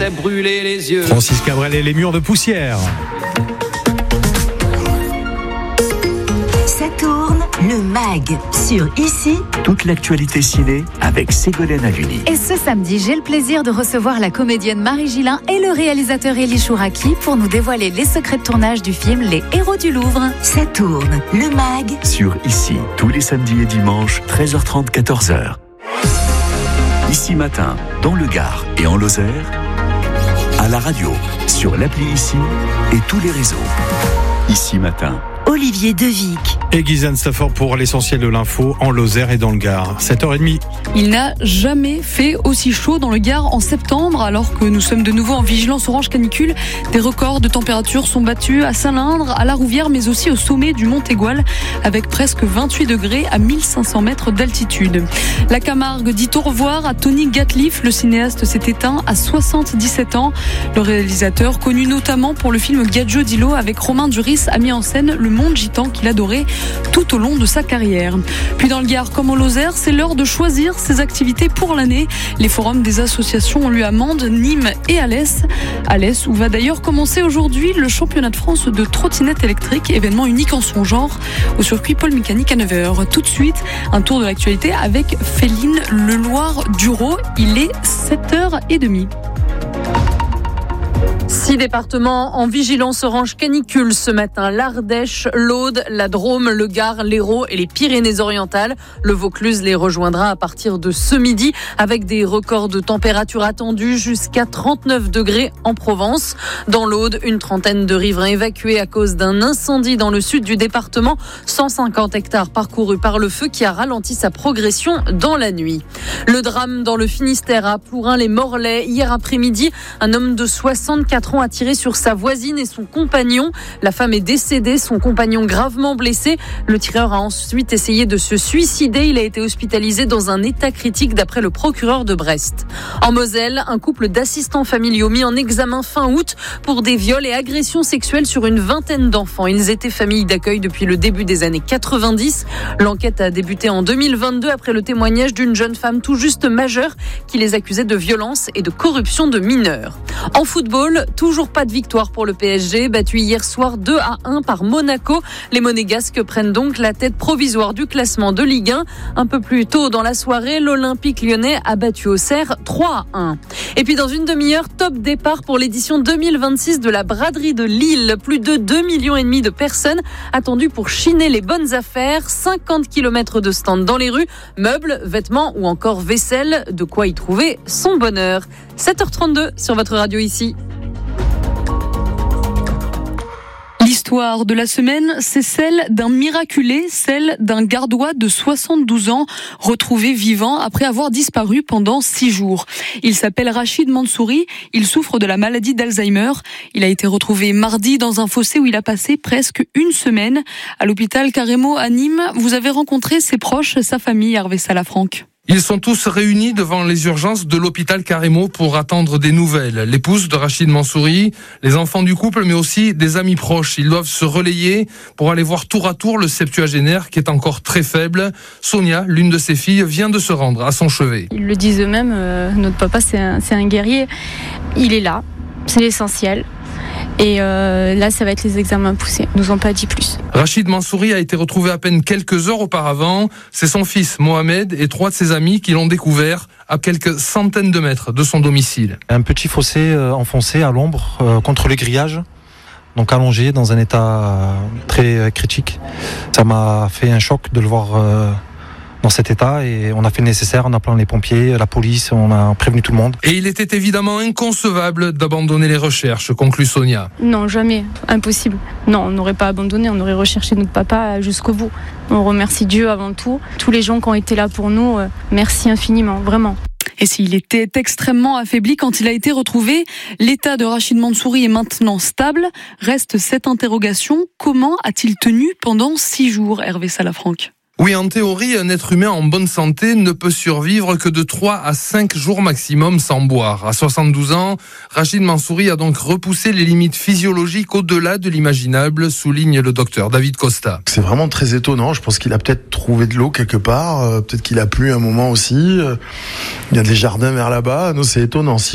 Brûler les yeux. Francis Cabrel et les murs de poussière. Ça tourne, le MAG sur Ici. Toute l'actualité ciné avec Ségolène Haluni. Et ce samedi, j'ai le plaisir de recevoir la comédienne Marie Gillin et le réalisateur Elie Chouraki pour nous dévoiler les secrets de tournage du film Les Héros du Louvre. Ça tourne, le MAG Sur Ici, tous les samedis et dimanches, 13h30, 14h. Ici matin, dans le Gard et en Lozère, à la radio, sur l'appli Ici et tous les réseaux. Ici matin. Olivier Devic. Et Guyzane Stafford pour l'essentiel de l'info en Lozère et dans le Gard. 7h30. Il n'a jamais fait aussi chaud dans le Gard en septembre, alors que nous sommes de nouveau en vigilance orange canicule. Des records de température sont battus à Saint-Lindre, à la Rouvière, mais aussi au sommet du Mont Égual, avec presque 28 degrés à 1500 mètres d'altitude. La Camargue dit au revoir à Tony Gatliff. Le cinéaste s'est éteint à 77 ans. Le réalisateur, connu notamment pour le film Gadjo Dilo avec Romain Duris, a mis en scène le monde gitan qu'il adorait tout au long de sa carrière. Puis dans le Gard comme au Lozère, c'est l'heure de choisir ses activités pour l'année. Les forums des associations ont lieu à Mende, Nîmes et Alès. Alès où va d'ailleurs commencer aujourd'hui le championnat de France de trottinette électrique, événement unique en son genre, au circuit Paul Mécanique à 9h. Tout de suite, un tour de l'actualité avec Féline Leloir-Dureau. Il est 7h30. 6 départements en vigilance orange canicule ce matin. L'Ardèche, l'Aude, la Drôme, le Gard, l'Hérault et les Pyrénées-Orientales. Le Vaucluse les rejoindra à partir de ce midi avec des records de température attendus jusqu'à 39 degrés en Provence. Dans l'Aude, une trentaine de riverains évacués à cause d'un incendie dans le sud du département. 150 hectares parcourus par le feu qui a ralenti sa progression dans la nuit. Le drame dans le Finistère à Plourin-les-Morlaix. Hier après-midi, un homme de 64 ans a tiré sur sa voisine et son compagnon. La femme est décédée, son compagnon gravement blessé. Le tireur a ensuite essayé de se suicider. Il a été hospitalisé dans un état critique d'après le procureur de Brest. En Moselle, un couple d'assistants familiaux mis en examen fin août pour des viols et agressions sexuelles sur une vingtaine d'enfants. Ils étaient famille d'accueil depuis le début des années 90. L'enquête a débuté en 2022 après le témoignage d'une jeune femme tout juste majeure qui les accusait de violence et de corruption de mineurs. En football, toujours pas de victoire pour le PSG, battu hier soir 2-1 par Monaco. Les Monégasques prennent donc la tête provisoire du classement de Ligue 1. Un peu plus tôt dans la soirée, l'Olympique lyonnais a battu Auxerre 3-1. Et puis dans une demi-heure, top départ pour l'édition 2026 de la braderie de Lille. Plus de 2,5 millions de personnes attendues pour chiner les bonnes affaires. 50 km de stands dans les rues, meubles, vêtements ou encore vaisselle. De quoi y trouver son bonheur. 7h32 sur votre radio Ici. L'histoire de la semaine, c'est celle d'un miraculé, celle d'un gardois de 72 ans retrouvé vivant après avoir disparu pendant 6 jours. Il s'appelle Rachid Mansouri, il souffre de la maladie d'Alzheimer. Il a été retrouvé mardi dans un fossé où il a passé presque une semaine. À l'hôpital Carremo à Nîmes, vous avez rencontré ses proches, sa famille, Hervé Salafranc. Ils sont tous réunis devant les urgences de l'hôpital Carremo pour attendre des nouvelles. L'épouse de Rachid Mansouri, les enfants du couple, mais aussi des amis proches. Ils doivent se relayer pour aller voir tour à tour le septuagénaire qui est encore très faible. Sonia, l'une de ses filles, vient de se rendre à son chevet. Ils le disent eux-mêmes, notre papa c'est un guerrier. Il est là, c'est l'essentiel. Et là, ça va être les examens poussés. Ils nous ont pas dit plus. Rachid Mansouri a été retrouvé à peine quelques heures auparavant. C'est son fils Mohamed et 3 de ses amis qui l'ont découvert à quelques centaines de mètres de son domicile. Un petit fossé enfoncé à l'ombre contre les grillages, donc allongé dans un état très critique. Ça m'a fait un choc de le voir dans cet état et on a fait le nécessaire en appelant les pompiers, la police, on a prévenu tout le monde. Et il était évidemment inconcevable d'abandonner les recherches, conclut Sonia. Non, jamais, impossible. Non, on n'aurait pas abandonné, on aurait recherché notre papa jusqu'au bout. On remercie Dieu avant tout, tous les gens qui ont été là pour nous, merci infiniment, vraiment. Et s'il était extrêmement affaibli quand il a été retrouvé, l'état de Rachid Mansouri est maintenant stable. Reste cette interrogation, comment a-t-il tenu pendant 6 jours, Hervé Salafranc ? Oui, en théorie, un être humain en bonne santé ne peut survivre que de 3 à 5 jours maximum sans boire. À 72 ans, Rachid Mansouri a donc repoussé les limites physiologiques au-delà de l'imaginable, souligne le docteur David Costa. C'est vraiment très étonnant. Je pense qu'il a peut-être trouvé de l'eau quelque part. Peut-être qu'il a plu un moment aussi. Il y a des jardins vers là-bas. Non, c'est étonnant.